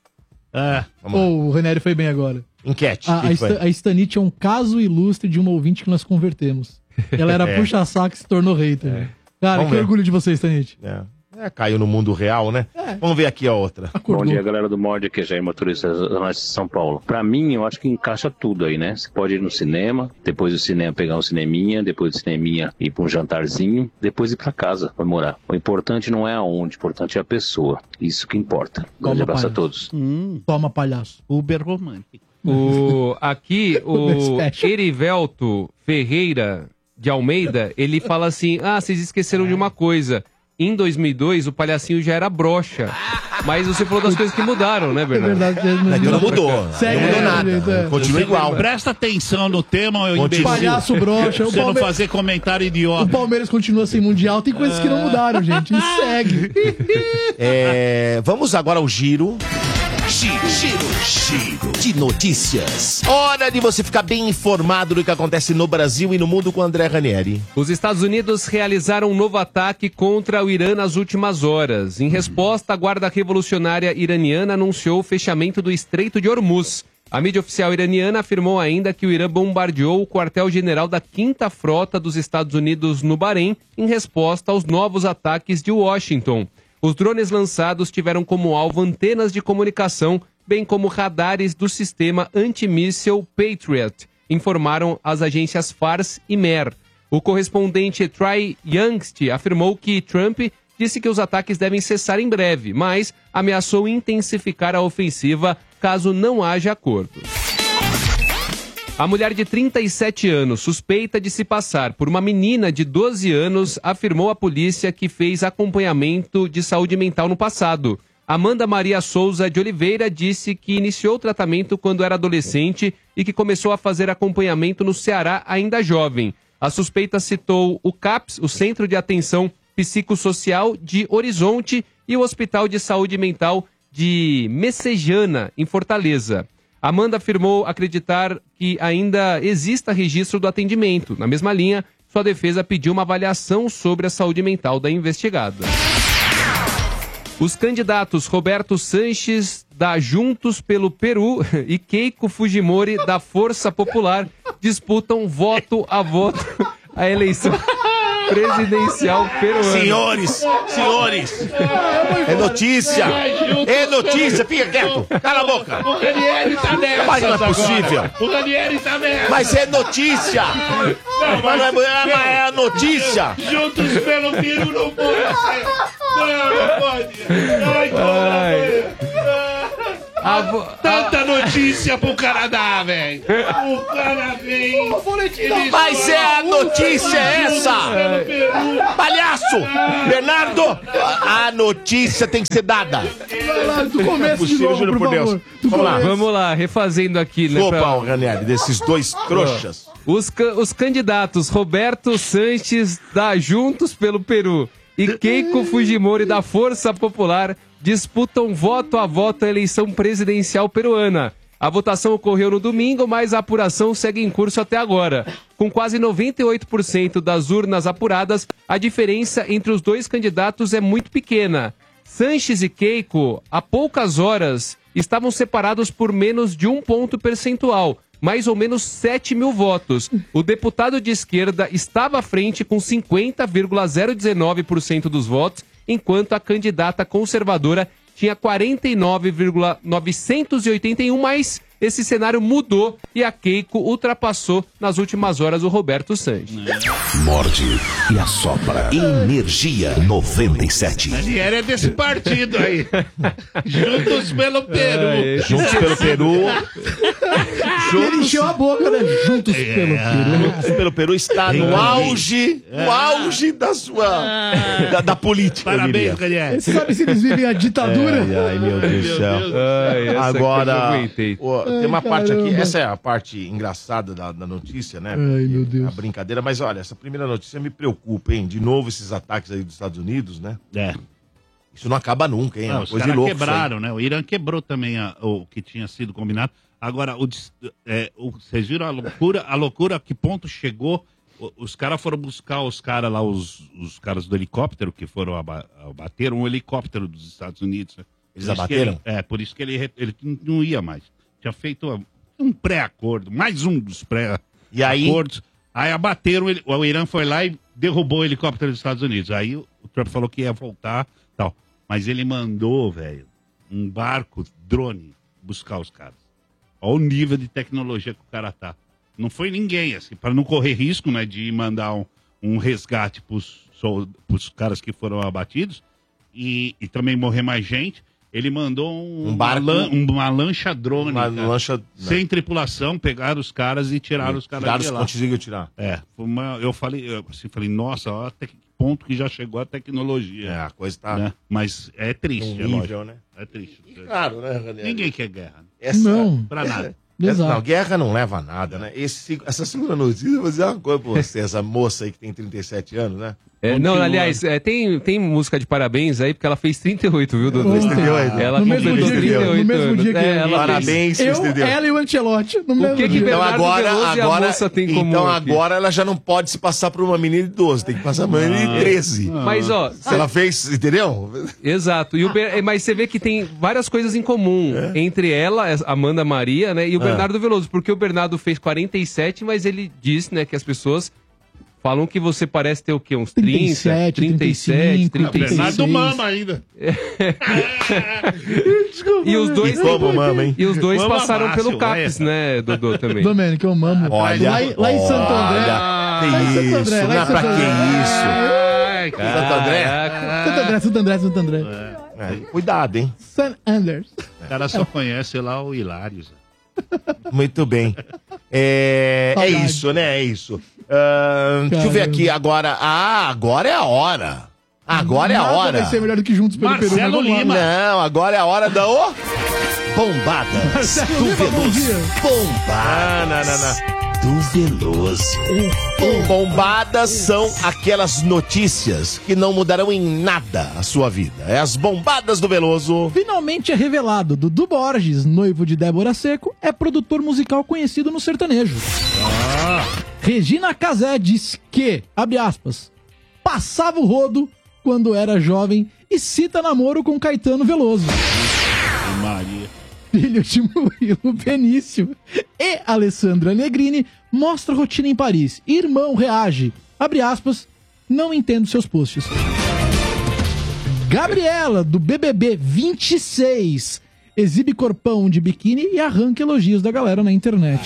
O Ranieri foi bem agora. Enquete. A Stanit é um caso ilustre de uma ouvinte que nós convertemos. Ela era puxa-saco e se tornou hater. Cara, que orgulho de você, Stanit. Caiu no mundo real, né? Vamos ver aqui a outra. Bom dia, galera do Mord, aqui é Jair Motorista de São Paulo. Pra mim, eu acho que encaixa tudo aí, né? Você pode ir no cinema, depois do cinema pegar um cineminha, depois do cineminha ir pra um jantarzinho, depois ir pra casa pra morar. O importante não é aonde, o importante é a pessoa. Isso que importa. Grande abraço a todos. Toma, palhaço. Uber romântico. Aqui, o Erivelto Ferreira de Almeida, ele fala assim, vocês esqueceram de uma coisa. Em 2002, o palhacinho já era broxa. Mas você falou das coisas que mudaram, né, Bernardo? É verdade. Não mudou. Não mudou nada. Continua igual. Presta atenção no tema, palhaço broxa. Você não fazer comentário idiota. O Palmeiras continua sem Mundial. Tem coisas que não mudaram, gente. E segue. Vamos agora ao giro. Giro de notícias. Hora de você ficar bem informado do que acontece no Brasil e no mundo com André Ranieri. Os Estados Unidos realizaram um novo ataque contra o Irã nas últimas horas. Em resposta, a Guarda Revolucionária Iraniana anunciou o fechamento do Estreito de Hormuz. A mídia oficial iraniana afirmou ainda que o Irã bombardeou o quartel-general da 5ª Frota dos Estados Unidos no Bahrein em resposta aos novos ataques de Washington. Os drones lançados tiveram como alvo antenas de comunicação, bem como radares do sistema antimíssil Patriot, informaram as agências Fars e Mer. O correspondente Trey Youngst afirmou que Trump disse que os ataques devem cessar em breve, mas ameaçou intensificar a ofensiva caso não haja acordo. A mulher de 37 anos, suspeita de se passar por uma menina de 12 anos, afirmou à polícia que fez acompanhamento de saúde mental no passado. Amanda Maria Souza de Oliveira disse que iniciou o tratamento quando era adolescente e que começou a fazer acompanhamento no Ceará ainda jovem. A suspeita citou o CAPS, o Centro de Atenção Psicossocial de Horizonte, e o Hospital de Saúde Mental de Messejana, em Fortaleza. Amanda afirmou acreditar que ainda exista registro do atendimento. Na mesma linha, sua defesa pediu uma avaliação sobre a saúde mental da investigada. Os candidatos Roberto Sanches, da Juntos pelo Peru, e Keiko Fujimori, da Força Popular, disputam voto a voto a eleição. presidencial peruano. Senhores, é notícia, fica quieto, cala a boca. O Ranieri tá nessa. Mas não é possível. Agora. O Ranieri tá nessa. Mas é notícia. Mas é a notícia. Juntos pelo Peru não pode ser. Não pode. Tanta notícia pro Canadá, velho. O cara vem. Mas é a notícia essa. Palhaço! Bernardo, a notícia tem que ser dada. Tu começa de novo, juro por Deus. Vamos lá, refazendo aqui, né? Opa, o Ranieri, desses dois trouxas. Os candidatos Roberto Sanches da Juntos pelo Peru e Keiko Fujimori da Força Popular disputam voto a voto a eleição presidencial peruana. A votação ocorreu no domingo, mas a apuração segue em curso até agora. Com quase 98% das urnas apuradas, a diferença entre os dois candidatos é muito pequena. Sanches e Keiko, há poucas horas, estavam separados por menos de 1 ponto percentual, mais ou menos 7 mil votos. O deputado de esquerda estava à frente com 50,019% dos votos, enquanto a candidata conservadora tinha 49,981, mas esse cenário mudou e a Keiko ultrapassou nas últimas horas o Roberto Sanches. Morde e assopra. Energia 97. Ranieri é desse partido aí. Juntos pelo Peru. Juntos pelo Peru. Ele encheu a boca, né? Juntos pelo Peru. Juntos pelo Peru está no auge da sua da política. Parabéns, Ranieri. Você sabe se eles vivem a ditadura? Ai, meu Deus do céu. Agora, tem uma parte aqui, essa é a parte engraçada da notícia, né? Ai, meu Deus. A brincadeira, mas olha, essa primeira notícia me preocupa, hein? De novo esses ataques aí dos Estados Unidos, né? Isso não acaba nunca, hein? Não, os caras quebraram, né? O Irã quebrou também o que tinha sido combinado. Agora, vocês viram a loucura a que ponto chegou? Os caras foram buscar os caras lá, os caras do helicóptero, que foram abater um helicóptero dos Estados Unidos. Né? Eles abateram? Por isso que ele não ia mais. Tinha feito um pré-acordo, mais um dos pré-acordos. Aí abateram, o Irã foi lá e derrubou o helicóptero dos Estados Unidos. Aí o Trump falou que ia voltar tal. Mas ele mandou, velho, um barco, drone, buscar os caras. Olha o nível de tecnologia que o cara tá. Não foi ninguém, assim, para não correr risco, né, de mandar um resgate pros caras que foram abatidos e também morrer mais gente. Ele mandou uma lancha drone, sem tripulação, pegaram os caras e tiraram os caras de lá. Conseguiu tirar. Eu falei, nossa, olha até que ponto que já chegou a tecnologia. A coisa tá... Né? Mas é triste, nível, né? É triste. Claro, né, Ranieri? Ninguém quer guerra. Não. Pra nada. Não, guerra não leva a nada, né? Essa segunda notícia, eu vou dizer uma coisa pra você, essa moça aí que tem 37 anos, né? Aliás, tem música de parabéns aí, porque ela fez 38, viu, Dudu? Ela no mesmo dia que eu. Parabéns, ela e o Ancelotti. No mesmo dia. Então agora ela já não pode se passar por uma menina de 12, tem que passar por uma menina de 13. Mas, ó... Se ela fez, entendeu? Exato. Mas você vê que tem várias coisas em comum entre ela, Amanda Maria, né, e o Bernardo Veloso, porque o Bernardo fez 47, mas ele disse, né, que as pessoas... Falam que você parece ter o quê? Uns 30, 37, 35. Bernardo mama ainda. E os dois, mama, hein? E os dois passaram pelo CAPES, né, Dodô, também. Domênico, eu mamo. Olha, lá em Santo André. Pra que isso? Santo André. Cuidado, hein? San Anders. O cara só conhece lá o Hilário. Muito bem. É isso, né? É isso. Deixa eu ver aqui agora. Agora é a hora. Agora é a hora. Vai ser melhor do que Juntos pelo Peru. Marcelo Lima. Não, agora é a hora da Bombadas do Veloso. Bombadas do Veloso. Bombadas são aquelas notícias que não mudarão em nada a sua vida. É as bombadas do Veloso. Finalmente é revelado: Dudu Borges, noivo de Débora Seco, é produtor musical conhecido no sertanejo. Regina Casé diz que, abre aspas, passava o rodo quando era jovem e cita namoro com Caetano Veloso. Maria. Filho de Murilo Benício e Alessandra Negrini mostra rotina em Paris. Irmão reage, abre aspas, Não entendo seus posts. Gabriela, do BBB 26, exibe corpão de biquíni e arranca elogios da galera na internet.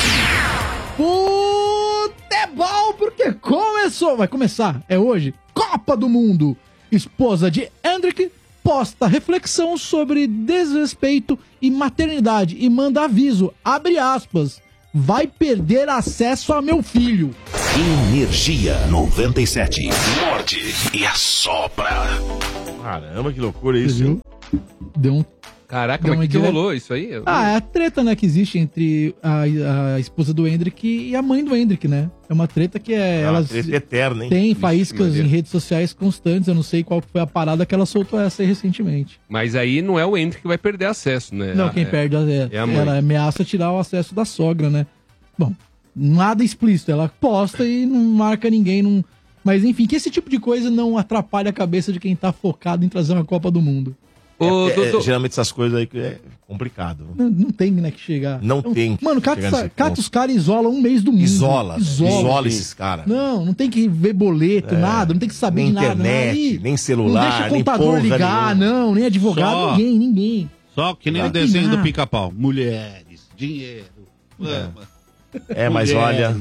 Futebol, porque começou, vai começar, é hoje, Copa do Mundo. Esposa de Hendrick posta reflexão sobre desrespeito e maternidade e manda aviso, abre aspas, vai perder acesso a meu filho. Energia 97. Morde e assopra. Caramba, que loucura isso, hein? Deu um... Caraca, mas que rolou isso aí? É a treta, né, que existe entre a esposa do Hendrick e a mãe do Hendrick, né? É uma treta que é... Uma treta eterna, hein? Tem faíscas em redes sociais constantes, eu não sei qual foi a parada que ela soltou essa aí recentemente. Mas aí não é o Hendrick que vai perder acesso, né? Não, quem perde é a mãe. Ela ameaça tirar o acesso da sogra, né? Bom, nada explícito, ela posta e não marca ninguém, não... Mas enfim, que esse tipo de coisa não atrapalhe a cabeça de quem tá focado em trazer uma Copa do Mundo. Geralmente essas coisas aí que é complicado. Não tem, né, que chegar. Não tem. Mano, cata os caras e isola um mês do mundo. Isola esses caras. Não tem que ver boleto, nada, não tem que saber de nada. Internet, nem celular, não deixa o contador ligar, nenhuma. Nem advogado, ninguém. Só que nem o desenho do Pica-Pau. Mulheres, dinheiro, fama. Mas olha...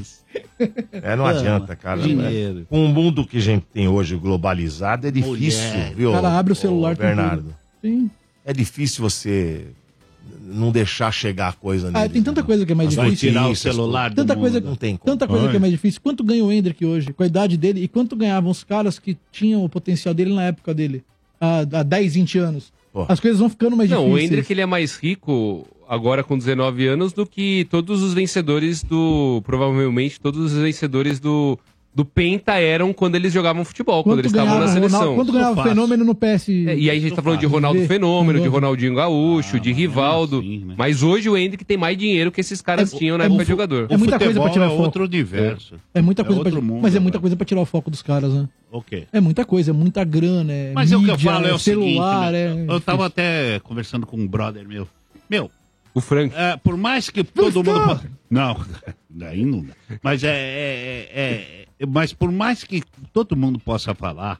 não adianta, cara. Dinheiro. Com o mundo que a gente tem hoje globalizado, é difícil, viu? O cara abre o celular, Bernardo. Sim. É difícil você não deixar chegar a coisa nele. Tem tanta coisa que é mais difícil. Vai tirar o celular tanta do coisa, mundo. Não tem como. Tanta coisa que é mais difícil. Quanto ganha o Hendrick hoje, com a idade dele, e quanto ganhavam os caras que tinham o potencial dele na época dele, há 10, 20 anos? As coisas vão ficando mais difíceis. Não, o Hendrick ele é mais rico agora com 19 anos do que todos os vencedores provavelmente todos os vencedores do Penta eram quando eles jogavam futebol, quando eles estavam na seleção. Quando ganhava o Fenômeno no PS... e aí a gente tá falando de Ronaldo Fenômeno, de Ronaldinho Gaúcho, de Rivaldo. Assim, né? Mas hoje o Hendrick tem mais dinheiro que esses caras tinham na época de jogador. É muita coisa pra tirar o foco. Outro universo. É muita coisa outro mundo, mas é muita coisa pra tirar o foco dos caras, né? Ok. É muita coisa, é muita grana, Mas mídia, o que eu falo é o celular, seguinte, eu tava até conversando com um brother meu. O Frank. Por mais que todo mundo... Não, daí não dá. Mas mas por mais que todo mundo possa falar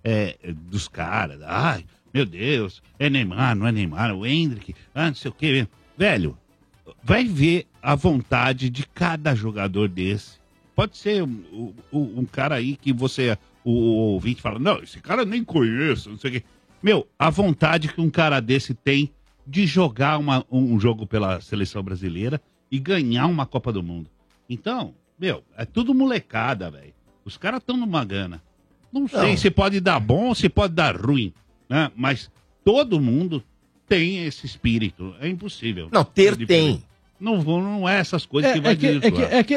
dos caras, ai, meu Deus, é Neymar, não é Neymar, o Hendrick, não sei o quê. Velho, vai ver a vontade de cada jogador desse. Pode ser um cara aí que o ouvinte fala, não, esse cara eu nem conheço, não sei o quê. Meu, a vontade que um cara desse tem de jogar um jogo pela seleção brasileira e ganhar uma Copa do Mundo. Então, é tudo molecada, velho. Os caras estão numa gana. Não sei se pode dar bom, se pode dar ruim, né? Mas todo mundo tem esse espírito. É impossível. Não, tem. Não é essas coisas que vai dizer.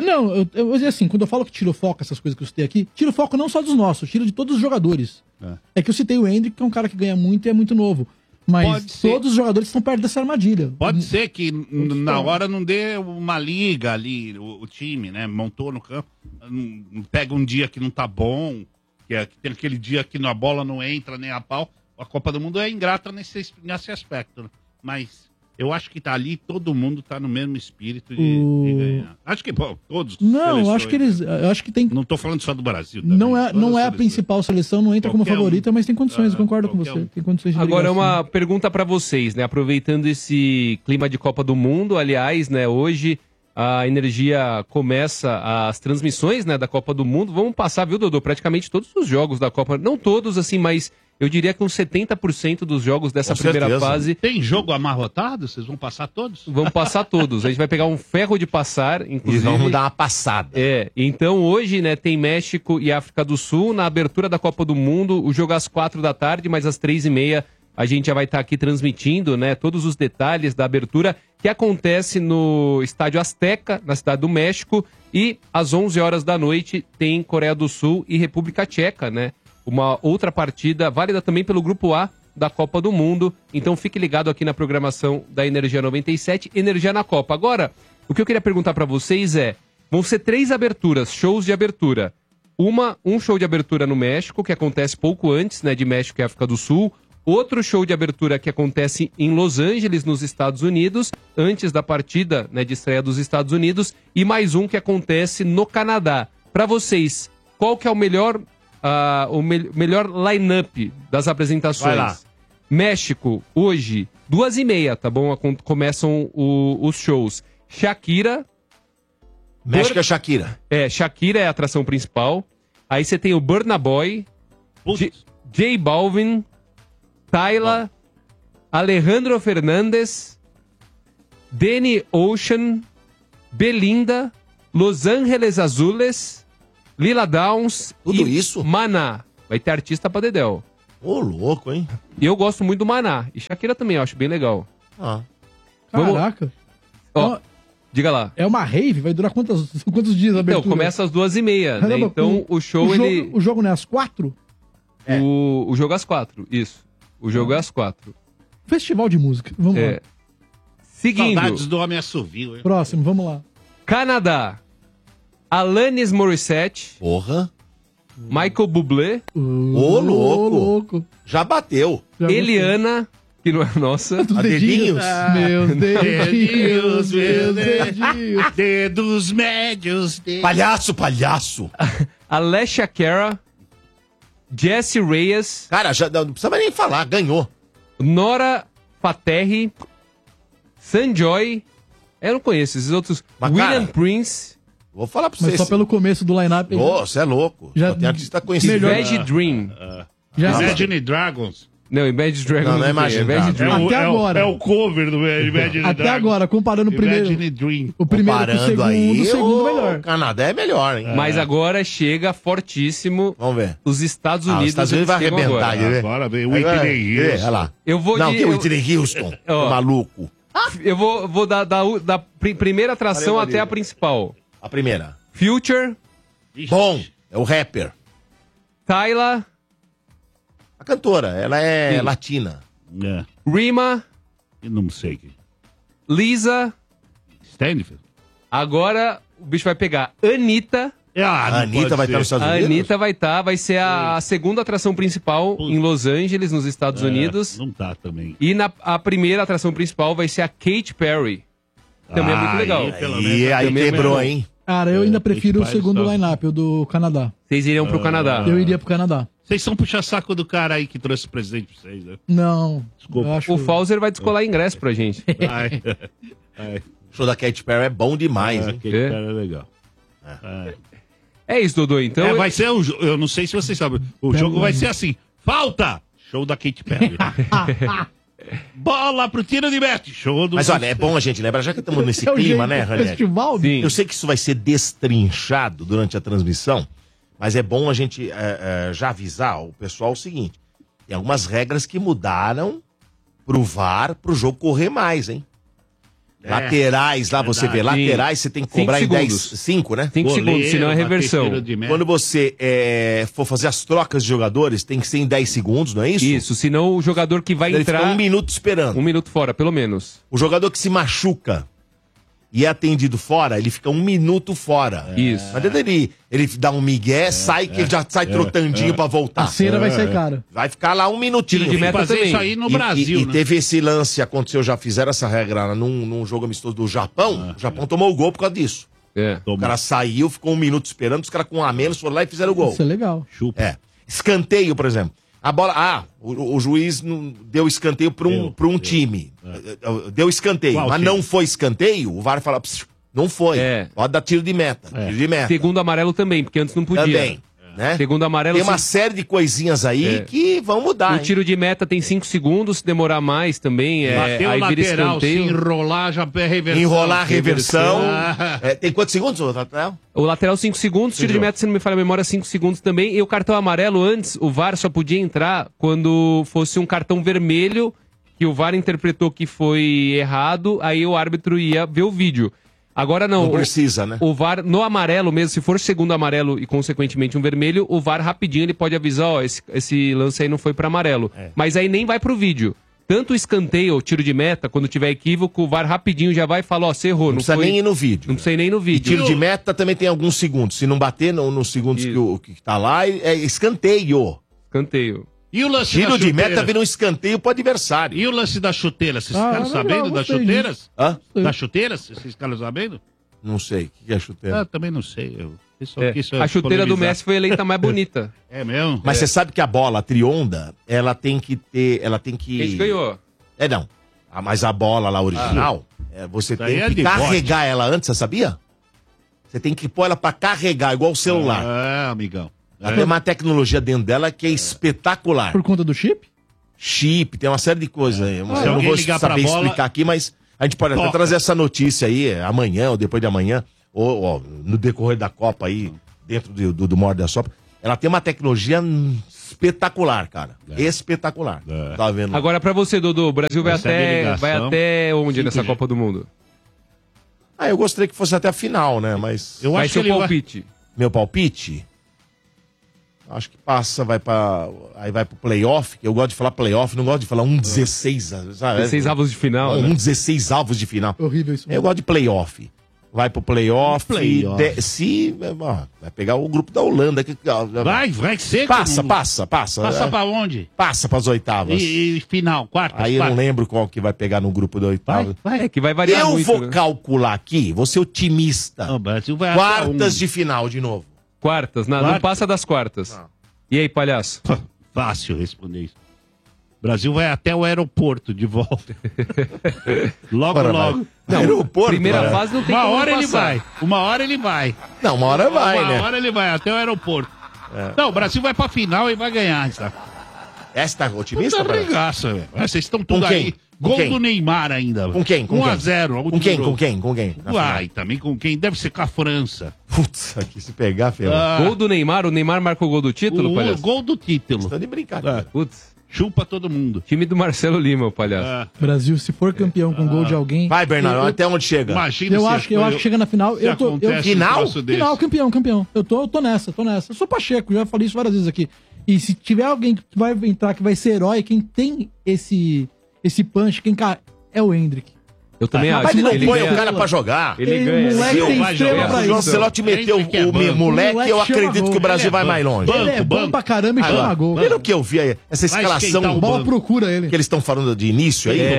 Eu vou dizer assim, quando eu falo que tiro foco, essas coisas que eu citei aqui, tiro foco não só dos nossos, tiro de todos os jogadores. É que eu citei o Hendrick, que é um cara que ganha muito e é muito novo. Mas todos os jogadores estão perto dessa armadilha. Pode ser que na hora não dê uma liga ali, o time, né? Montou no campo, pega um dia que não tá bom, que tem aquele dia que a bola não entra nem a pau. A Copa do Mundo é ingrata nesse aspecto, né? Mas eu acho que tá ali, todo mundo tá no mesmo espírito de ganhar. Acho que, todos. Não, eu acho que eu acho que tem. Não tô falando só do Brasil. Também, não é a principal seleção, não entra como favorita, mas tem condições, eu concordo com você. Tem condições de Agora, uma pergunta pra vocês, né? Aproveitando esse clima de Copa do Mundo, aliás, né? Hoje a Energia começa as transmissões, né, da Copa do Mundo. Vamos passar, viu, Dodô? Praticamente todos os jogos da Copa. Não todos, assim, mas eu diria que uns 70% dos jogos dessa primeira fase... Tem jogo amarrotado? Vocês vão passar todos? Vamos passar todos. A gente vai pegar um ferro de passar, inclusive. E vamos dar uma passada. Então hoje, né, tem México e África do Sul. Na abertura da Copa do Mundo, o jogo às 4 da tarde, mas às 3h30 a gente já vai estar aqui transmitindo, né, todos os detalhes da abertura que acontece no Estádio Azteca, na Cidade do México. E às 11 horas da noite tem Coreia do Sul e República Tcheca, né? Uma outra partida válida também pelo Grupo A da Copa do Mundo. Então fique ligado aqui na programação da Energia 97, Energia na Copa. Agora, o que eu queria perguntar para vocês vão ser 3 aberturas, shows de abertura. Um show de abertura no México, que acontece pouco antes, né, de México e África do Sul. Outro show de abertura que acontece em Los Angeles, nos Estados Unidos, antes da partida, né, de estreia dos Estados Unidos. E mais um que acontece no Canadá. Para vocês, qual que é o melhor o melhor line-up das apresentações. Vai lá. México, hoje, 2h30, tá bom? Começam os shows. Shakira. México é Shakira. Shakira é a atração principal. Aí você tem o Burna Boy, J Balvin, Tyla, Alejandro Fernandes, Danny Ocean, Belinda, Los Angeles Azules, Lila Downs isso? Maná. Vai ter artista pra dedéu. Ô, louco, hein? E eu gosto muito do Maná. E Shakira também, eu acho bem legal. Caraca. Ó, diga lá. É uma rave? Vai durar quantos dias a abertura? Então, começa às 2h30, né? Então, o show, ele... O jogo não é às 4? O jogo às 4, isso. O jogo é às 4. Festival de música. Vamos lá. Seguindo. Saudades do homem assovio, hein? Próximo, vamos lá. Canadá. Alanis Morissette. Porra. Michael Bublé. Ô, louco. Já bateu. Eliana, que não é nossa. Dedinhos. Meus dedinhos, meus dedinhos. Dedos médios. Palhaço. Alessia Cara. Jessie Reyes. Cara, já não precisa mais nem falar, ganhou. Nora Faterri. Sanjoy. Eu não conheço esses outros. Mas, William cara, Prince. Vou falar pra Mas você. só pelo começo do line-up. Você é louco. Já tem artista conhecido. Imagine Dream. Imagine Dragons. Não, Imagine Dragons. Não é Imagine Dragons. Até agora. É o cover do Imagine Dragons. Até agora, comparando o primeiro. Imagine Dream. O primeiro com o segundo, aí, o segundo o melhor. Canadá é melhor, hein? Mas agora chega fortíssimo. Vamos ver. Os Estados Unidos. Os Estados Unidos vai chegam arrebentar. agora. Agora vem o Whitney Houston. Olha lá. Eu vou Não, de- que eu- Whitney Houston. Maluco. Eu vou da primeira atração Valeu. até a principal. A primeira. Future, Bom, é o rapper. Tyla, A cantora, ela é Sim. latina. Rima, Eu não sei. Lisa. Stanfield. Agora o bicho vai pegar Anitta. A Anitta vai estar nos Estados A Unidos? Anitta vai ser a segunda atração principal em Los Angeles, nos Estados Unidos. Não tá também. E a primeira atração principal vai ser a Katy Perry. Também é muito legal. E aí Também é quebrou, muito hein? Cara, eu ainda prefiro o Katy Perry segundo só. line-up, o do Canadá. Vocês iriam pro Canadá. Eu iria pro Canadá. Vocês são puxa-saco do cara aí que trouxe o presente pra vocês, né? Não. Desculpa. eu acho- O Fauser vai descolar ingresso pra gente. Ai. O show da Katy Perry é bom demais, hein? Aquele cara é legal. É isso, Dodô. Então. Vai ser o jogo. Eu não sei se vocês sabem. O jogo vai ser assim: falta! Show da Katy Perry. Bola pro tiro de meta. Show do. Mas olha, é bom a gente lembrar, já que estamos nesse É o clima, jeito né, do Ranieri? festival, Sim. Eu sei que isso vai ser destrinchado durante a transmissão, mas é bom a gente já avisar o pessoal o seguinte: tem algumas regras que mudaram pro VAR, pro jogo correr mais, hein? Laterais lá, você vê, verdade. laterais você tem que 5 cobrar em 10, segundos. 5, né? 5 Goleiro, segundos, senão é bater reversão. tiro de meta. Quando você for fazer as trocas de jogadores, tem que ser em 10 segundos, não é isso? Isso, senão o jogador que vai Ele fica entrar. 1 minuto esperando. 1 minuto fora, pelo menos. O jogador que se machuca e é atendido fora, ele fica 1 minuto fora. Isso. Não adianta ele dá um migué, sai que ele já sai trotandinho pra voltar. A cera vai sair cara. Vai ficar lá 1 minutinho. Tiro de meta fazer também. isso aí no E- Brasil, e né? teve esse lance, aconteceu, já fizeram essa regra num jogo amistoso do Japão. O Japão tomou o gol por causa disso. É. O cara saiu, ficou 1 minuto esperando, os caras com um a menos foram lá e fizeram o gol. Isso é legal. Chupa. É. Escanteio, por exemplo. A bola. O juiz não deu escanteio pra um time. Deu escanteio. Qual mas time? não foi escanteio, o VAR fala. Não foi. É. Pode dar tiro de meta. Tiro de meta. Segundo amarelo também, porque antes não podia. Também. Né? Segundo amarelo, Tem uma se- série de coisinhas aí que vão mudar. o hein? tiro de meta tem 5 segundos, se demorar mais também, Bateu aí vira lateral, se escanteio. enrolar, já é reversão. Enrolar a reversão. Ah. Tem quantos segundos, Rafael? O lateral 5 segundos, tiro de meta, se não me falha a memória, 5 segundos também. E o cartão amarelo antes, o VAR só podia entrar quando fosse um cartão vermelho, que o VAR interpretou que foi errado, aí o árbitro ia ver o vídeo. Agora não. Não precisa, né? O VAR, no amarelo mesmo, se for segundo amarelo e consequentemente um vermelho, o VAR rapidinho ele pode avisar, ó, esse lance aí não foi pra amarelo. Mas aí nem vai pro vídeo. Tanto o escanteio, o tiro de meta, quando tiver equívoco, o VAR rapidinho já vai e fala, ó, você errou. Não precisa foi... nem ir no vídeo. Não precisa ir nem no E vídeo. tiro de meta também tem alguns segundos. Se não bater nos segundos que tá lá, é escanteio. Escanteio. E o lance Tiro da de chuteira? meta vira um escanteio pro adversário. E o lance da chuteira? Vocês Ah, ficaram legal, sabendo das gostei chuteiras? Hã? Das chuteiras? Vocês ficaram sabendo? Não sei. O que é chuteira? Também não sei. A chuteira do Messi foi eleita mais bonita. É mesmo? Mas você sabe que a bola, a trionda, ela tem que ter... Quem ganhou? Não. Mas a bola lá original, você tem que carregar ela antes, você sabia? Você tem que pôr ela pra carregar, igual o celular. Amigão. Ela tem uma tecnologia dentro dela que é espetacular. Por conta do chip? Chip, tem uma série de coisas aí. Eu não vou saber explicar aqui, mas a gente pode até trazer essa notícia aí amanhã ou depois de amanhã, ou no decorrer da Copa aí, dentro do Morde a Sopra. Ela tem uma tecnologia espetacular, cara. Espetacular. Tá vendo? Agora, pra você, Dodô, o Brasil vai até onde nessa Copa do Mundo? Eu gostaria que fosse até a final, né? Mas... Vai ser o palpite. Meu palpite? Acho que passa, aí vai pro playoff, que eu gosto de falar playoff, não gosto de falar 1/16, sabe? 16 avos de final, né? 1/16 avos de final. Horrível isso. Eu gosto de playoff. Vai pro playoff. Vai pegar o grupo da Holanda. Vai ser. Passa. Passa pra onde? Passa pras oitavas. E final, quartas? Aí eu não lembro qual que vai pegar no grupo da oitava. É que vai variar muito. Eu vou calcular aqui, vou ser otimista. O Brasil vai quartas de final de novo. Quartas, não passa das quartas. Não. E aí, palhaço? Fácil responder isso. O Brasil vai até o aeroporto de volta. logo. Não, aeroporto, primeira fase não tem uma como hora passar. ele vai. Uma hora ele vai. Não, uma hora vai, né? Uma hora ele vai até o aeroporto. Não, o Brasil vai pra final e vai ganhar. Tá? Essa tá otimista? Puta regaça, velho. Vocês estão tudo aí. Gol do Neymar ainda. Com quem? 1-0. Com quem? Uai, também com quem? Deve ser com a França. Putz, aqui se pegar, filho. Gol do Neymar? O Neymar marcou o gol do título, palhaço? Gol do título. Você tá de brincadeira. Putz. Chupa todo mundo. Time do Marcelo Lima, o palhaço. Brasil, se for campeão com gol de alguém... Vai, Bernardo, até onde chega? Imagina eu acho que chega na final. Final? Final, campeão. Eu tô nessa. Eu sou Pacheco, já falei isso várias vezes aqui. E se tiver alguém que vai entrar, que vai ser herói, quem tem esse punch, é o Hendrick. Eu também acho. Mas ele não põe o cara pra jogar. Ele ganha. O moleque tem estrela pra isso. O Ancelotti meteu o moleque, eu acredito que o Brasil vai mais longe. Ele é bom pra caramba e chama gol. Pelo que eu vi aí, essa escalação... Bola procura ele. Que eles estão falando de início aí.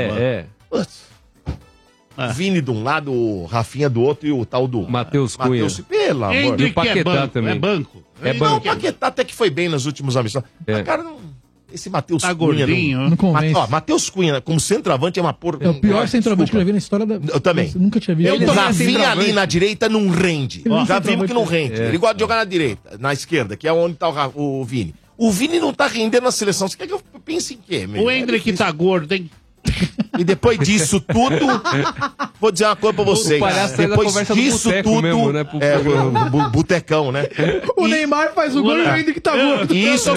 Vini de um lado, o Rafinha do outro e o tal do... Matheus Cunha. Pelo amor. E o Paquetá também. É banco. Não, o Paquetá até que foi bem nas últimas amistosos. Mas, cara, esse Matheus Cunha... gordinho. Não convence. Matheus Cunha, como centroavante, é uma porra... É o pior centroavante que eu já vi na história da... Eu também. Nunca tinha visto. O Rafinha ali na direita não rende. Já vimos que não rende. Ele gosta de jogar na direita, na esquerda, que é onde tá o Vini. O Vini não tá rendendo na seleção. Você quer que eu pense em quê, meu? O Hendrick tá gordo, hein? E depois disso tudo, vou dizer uma coisa pra vocês. Depois disso tudo, mesmo, né, botecão, né? O Neymar faz o gol e o Hendrick tá gordo.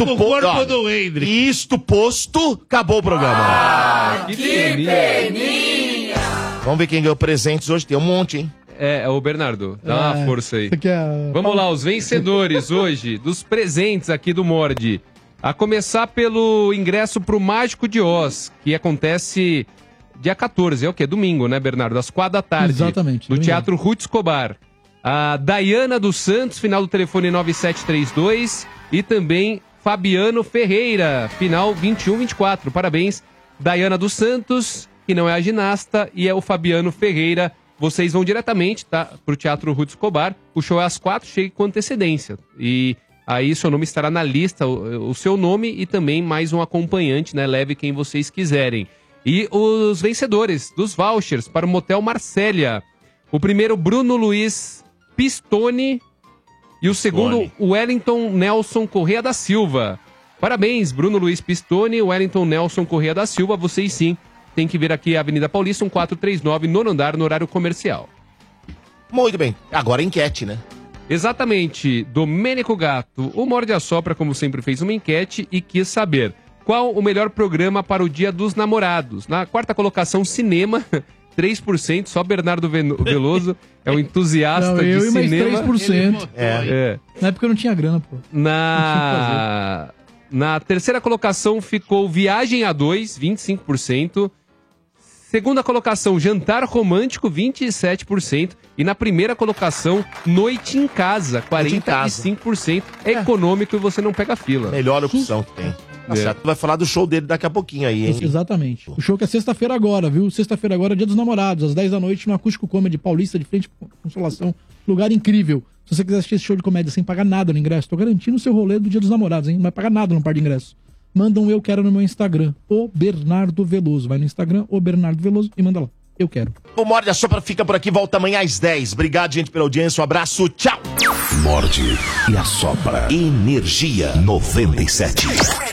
Isto posto, acabou o programa. Que peninha. Vamos ver quem ganhou presentes hoje. Tem um monte, hein? O Bernardo, dá uma força aí. É... Vamos lá, os vencedores hoje dos presentes aqui do Morde. A começar pelo ingresso pro Mágico de Oz, que acontece dia 14, é o quê? Domingo, né, Bernardo? Às 4 da tarde. Exatamente. No Teatro Ruth Escobar. A Dayana dos Santos, final do telefone 9732. E também Fabiano Ferreira, final 2124. Parabéns, Dayana dos Santos, que não é a ginasta, e é o Fabiano Ferreira. Vocês vão diretamente, tá, pro Teatro Ruth Escobar. O show é às 4, chegue com antecedência. E... aí seu nome estará na lista, o seu nome e também mais um acompanhante, né? Leve quem vocês quiserem. E os vencedores dos vouchers para o Motel Marcélia. O primeiro, Bruno Luiz Pistone. E o segundo, Wellington Nelson Corrêa da Silva. Parabéns, Bruno Luiz Pistone e Wellington Nelson Corrêa da Silva. Vocês sim, tem que vir aqui à Avenida Paulista, 1439, nono andar, no horário comercial. Muito bem. Agora enquete, né? Exatamente. Domênico Gato, o Morde a Sopra, como sempre, fez uma enquete e quis saber qual o melhor programa para o Dia dos Namorados. Na quarta colocação, cinema, 3%. Só Bernardo Veloso é um entusiasta de cinema. Eu e mais 3%. Na época eu não tinha grana, pô. Na terceira colocação ficou Viagem a 2, 25%. Segunda colocação, Jantar Romântico, 27%. E na primeira colocação, Noite em Casa, 45%. É econômico e você não pega fila. Melhor opção que tem. Tá certo. Vai falar do show dele daqui a pouquinho aí, hein? Exatamente. O show que é sexta-feira agora, viu? Sexta-feira agora é Dia dos Namorados, às 10 da noite, no Acústico Comedy Paulista, de frente com Consolação. Lugar incrível. Se você quiser assistir esse show de comédia sem pagar nada no ingresso, tô garantindo o seu rolê do Dia dos Namorados, hein? Não vai pagar nada no par de ingresso. Manda um eu quero no meu Instagram, o Bernardo Veloso. Vai no Instagram, o Bernardo Veloso, e manda lá. Eu quero. O Morde a Sopra fica por aqui, volta amanhã às 10. Obrigado, gente, pela audiência. Um abraço, tchau. Morde e Assopra. Energia 97.